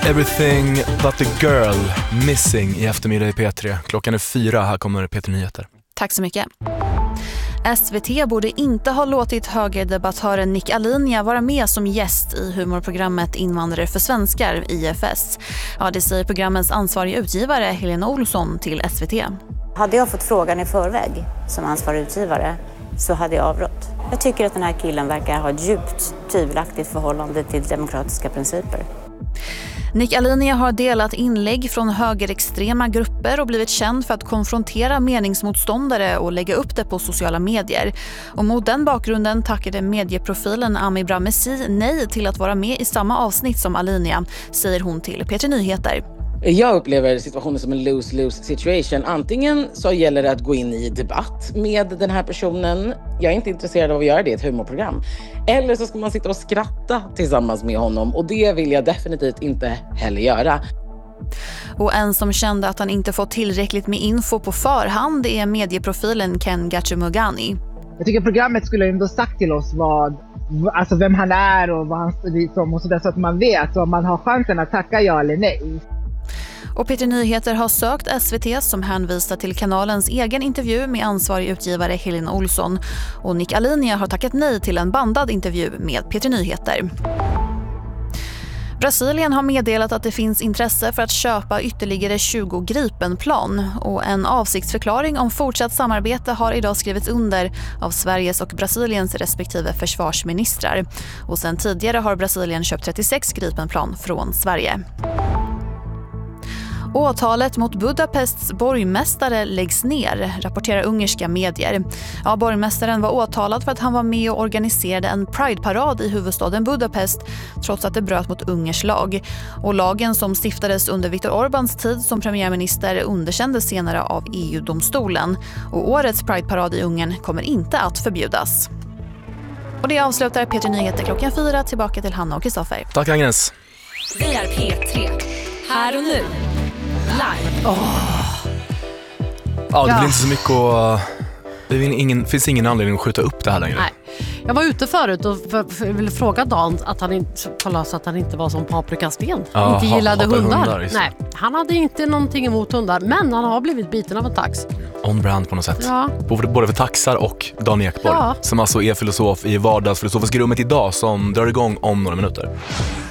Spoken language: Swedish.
Everything but the girl missing i eftermiddag i P3. Klockan är 4, här kommer P3 Nyheter. Tack så mycket. SVT borde inte ha låtit högerdebattören Nick Alinia vara med som gäst i humorprogrammet Invandrare för svenskar, IFS. Ja, det säger programmens ansvariga utgivare Helena Olsson till SVT. Hade jag fått frågan i förväg som ansvarig utgivare så hade jag avrått. Jag tycker att den här killen verkar ha ett djupt tvivelaktigt förhållande till demokratiska principer. Nick Alinia har delat inlägg från högerextrema grupper och blivit känd för att konfrontera meningsmotståndare och lägga upp det på sociala medier. Och mot den bakgrunden tackade medieprofilen Ami Bramesi nej till att vara med i samma avsnitt som Alinia, säger hon till P3 Nyheter. Jag upplever situationen som en lose-lose situation. Antingen så gäller det att gå in i debatt med den här personen. Jag är inte intresserad av att göra det i ett humorprogram. Eller så ska man sitta och skratta tillsammans med honom. Och det vill jag definitivt inte heller göra. Och en som kände att han inte fått tillräckligt med info på förhand är medieprofilen Ken Gachimugani. Jag tycker programmet skulle ändå sagt till oss alltså vem han är och vad han står som och sådär, så att man vet så man har chansen att tacka ja eller nej. Och P3 Nyheter har sökt SVT som hänvisar till kanalens egen intervju med ansvarig utgivare Helena Olsson. Och Nick Alinia har tackat nej till en bandad intervju med P3 Nyheter. Brasilien har meddelat att det finns intresse för att köpa ytterligare 20 Gripenplan. Och en avsiktsförklaring om fortsatt samarbete har idag skrivits under av Sveriges och Brasiliens respektive försvarsministrar. Och sen tidigare har Brasilien köpt 36 Gripenplan från Sverige. Åtalet mot Budapests borgmästare läggs ner, rapporterar ungerska medier. Ja, borgmästaren var åtalad för att han var med och organiserade en Pride-parad i huvudstaden Budapest trots att det bröt mot Ungers lag. Och lagen som stiftades under Viktor Orbáns tid som premiärminister underkändes senare av EU-domstolen. Och årets Pride-parad i Ungern kommer inte att förbjudas. Och det avslutar P3 Nyheter klockan 4. Tillbaka till Hanna och Kristoffer. Tack Agnes. Vi är P3. Här och nu. Live. Ja, det blir inte så mycket att... Det finns ingen anledning att skjuta upp det här längre. Nej. Jag var ute förut och ville fråga Dan att han inte kolla så att han inte var som Paprikasten. Ja, inte gillade hundar. Nej, han hade inte någonting emot hundar, men han har blivit biten av en tax. On brand på något sätt. Ja. Både för taxar och Dan Ekborg, som alltså är filosof i vardagsfilosofiska rummet idag som drar igång om några minuter.